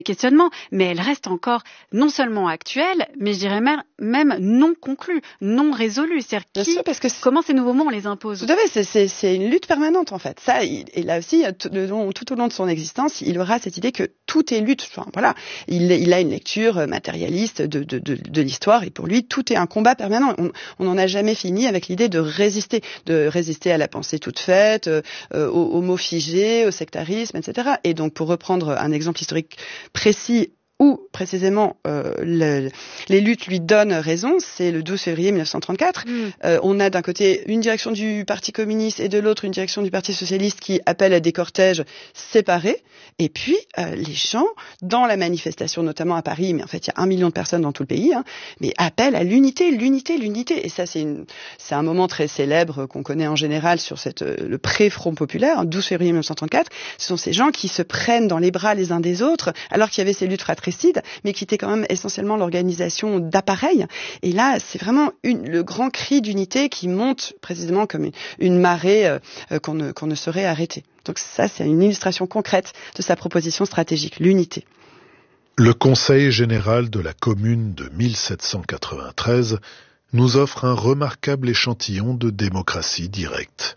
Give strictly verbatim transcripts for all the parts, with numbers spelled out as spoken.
questionnements, mais elle reste encore non seulement actuelle, mais je dirais même, même non conclue, non résolue. C'est-à-dire Bien qui, sûr, parce que comment ces nouveaux mots on les impose. Tout à fait, c'est, c'est, c'est une lutte permanente en fait. Ça, il, et là aussi, tout, le, tout au long de son existence, il aura cette idée que tout est lutte. Enfin, voilà, il, il a une lecture matérialiste de, de, de, de l'histoire, et pour lui, tout est un combat permanent. On n'en a jamais fini avec l'idée de résister, de résister à la pensée toute faite, euh, aux, aux mots figés, au sectarisme, et cetera. Et donc, pour reprendre un exemple historique précis, où précisément euh, le, les luttes lui donnent raison, c'est le douze février mille neuf cent trente-quatre. Mmh. Euh, on a d'un côté une direction du Parti communiste et de l'autre une direction du Parti socialiste qui appellent à des cortèges séparés. Et puis euh, les gens, dans la manifestation, notamment à Paris, mais en fait il y a un million de personnes dans tout le pays, hein, mais appellent à l'unité, l'unité, l'unité. Et ça c'est, une, c'est un moment très célèbre qu'on connaît en général sur cette, le pré-front populaire, hein, douze février mille neuf cent trente-quatre. Ce sont ces gens qui se prennent dans les bras les uns des autres, alors qu'il y avait ces luttes fratricides, mais qui était quand même essentiellement l'organisation d'appareils. Et là, c'est vraiment une, le grand cri d'unité qui monte précisément comme une, une marée euh, qu'on, ne, qu'on ne saurait arrêter. Donc ça, c'est une illustration concrète de sa proposition stratégique, l'unité. Le Conseil général de la Commune de mille sept cent quatre-vingt-treize nous offre un remarquable échantillon de démocratie directe.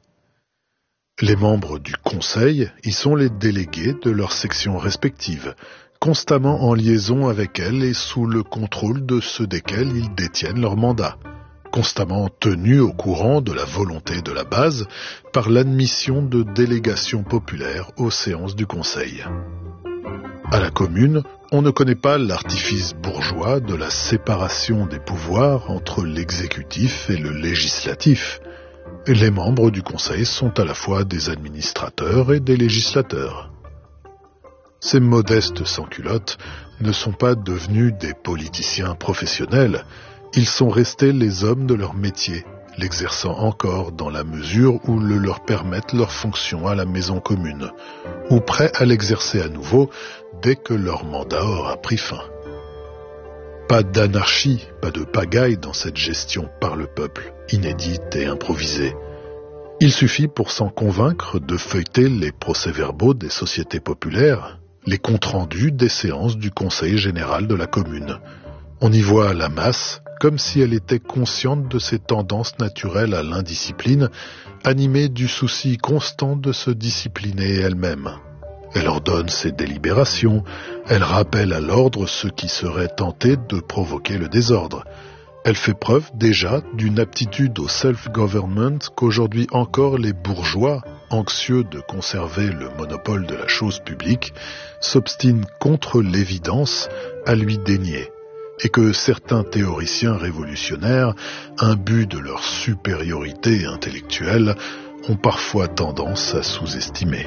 Les membres du Conseil y sont les délégués de leurs sections respectives, constamment en liaison avec elles et sous le contrôle de ceux desquels ils détiennent leur mandat, constamment tenus au courant de la volonté de la base par l'admission de délégations populaires aux séances du Conseil. À la Commune, on ne connaît pas l'artifice bourgeois de la séparation des pouvoirs entre l'exécutif et le législatif. Les membres du Conseil sont à la fois des administrateurs et des législateurs. Ces modestes sans-culottes ne sont pas devenus des politiciens professionnels, ils sont restés les hommes de leur métier, l'exerçant encore dans la mesure où le leur permettent leurs fonctions à la maison commune, ou prêts à l'exercer à nouveau dès que leur mandat aura pris fin. Pas d'anarchie, pas de pagaille dans cette gestion par le peuple, inédite et improvisée. Il suffit pour s'en convaincre de feuilleter les procès-verbaux des sociétés populaires, les comptes rendus des séances du Conseil général de la Commune. On y voit la masse, comme si elle était consciente de ses tendances naturelles à l'indiscipline, animée du souci constant de se discipliner elle-même. Elle ordonne ses délibérations, elle rappelle à l'ordre ceux qui seraient tentés de provoquer le désordre. Elle fait preuve déjà d'une aptitude au self-government qu'aujourd'hui encore les bourgeois, anxieux de conserver le monopole de la chose publique, s'obstinent contre l'évidence à lui dénier, et que certains théoriciens révolutionnaires, imbus de leur supériorité intellectuelle, ont parfois tendance à sous-estimer.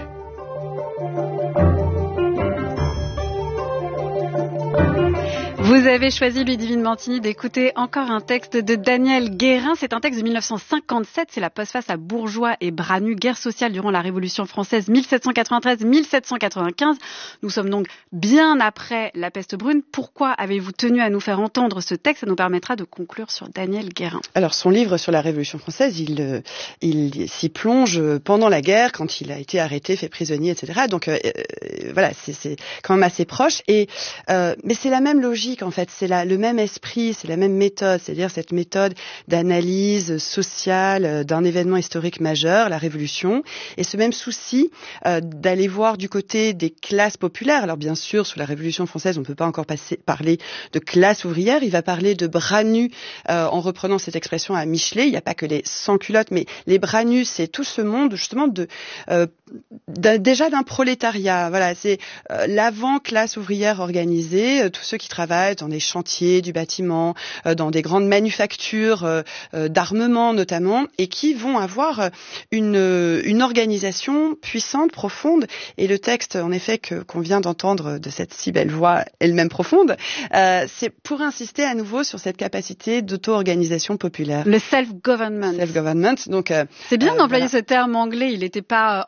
Vous avez choisi, Ludivine Mantini, d'écouter encore un texte de Daniel Guérin. C'est un texte de mille neuf cent cinquante-sept. C'est la postface à bourgeois et bras nus, guerre sociale durant la Révolution française mille sept cent quatre-vingt-treize mille sept cent quatre-vingt-quinze. Nous sommes donc bien après la peste brune. Pourquoi avez-vous tenu à nous faire entendre ce texte? Ça nous permettra de conclure sur Daniel Guérin. Alors, son livre sur la Révolution française, il, il s'y plonge pendant la guerre, quand il a été arrêté, fait prisonnier, et cetera. Donc, euh, voilà, c'est, c'est quand même assez proche. Et, euh, mais c'est la même logique. En fait, c'est la, le même esprit, c'est la même méthode, c'est-à-dire cette méthode d'analyse sociale d'un événement historique majeur, la Révolution, et ce même souci euh, d'aller voir du côté des classes populaires. Alors bien sûr, sous la Révolution française, on ne peut pas encore passer, parler de classe ouvrière, il va parler de bras nus euh, en reprenant cette expression à Michelet. Il n'y a pas que les sans-culottes, mais les bras nus, c'est tout ce monde justement de, euh, de déjà d'un prolétariat. Voilà, c'est euh, l'avant-classe ouvrière organisée, euh, tous ceux qui travaillent dans des chantiers du bâtiment, euh, dans des grandes manufactures euh, euh, d'armement notamment, et qui vont avoir une, une organisation puissante, profonde. Et le texte, en effet, que, qu'on vient d'entendre de cette si belle voix, elle-même profonde, euh, c'est pour insister à nouveau sur cette capacité d'auto-organisation populaire. Le self-government. Self-government. Donc, euh, c'est bien euh, d'employer voilà. ce terme anglais. Il n'était pas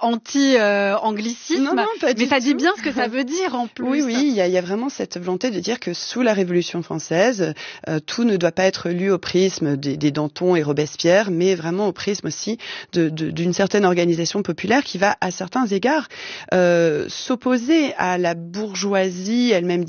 anti-anglicisme, non, non, pas mais du ça tout. dit bien ce que ça veut dire en plus. Oui, oui, il y a, il y a vraiment cette volonté de dire que sous la la Révolution française. Euh, tout ne doit pas être lu au prisme des, des Danton et Robespierre, mais vraiment au prisme aussi de, de, d'une certaine organisation populaire qui va, à certains égards, euh, s'opposer à la bourgeoisie elle-même